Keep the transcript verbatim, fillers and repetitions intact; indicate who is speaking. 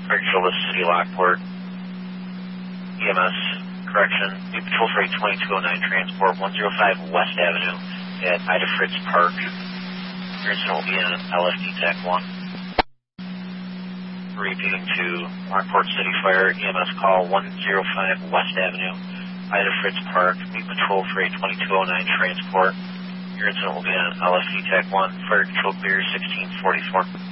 Speaker 1: Fire Control, this is City Lockport. E M S, correction. New Patrol for eight twenty-two oh nine transport one oh five West Avenue at Ida Fritz Park. Your incident will be in L F D Tech one. Repeating to Lockport City Fire, E M S call one oh five West Avenue, Ida Fritz Park. New Patrol for eight twenty-two oh nine transport. Your incident will be in L F D Tech one. Fire Control clear sixteen forty-four.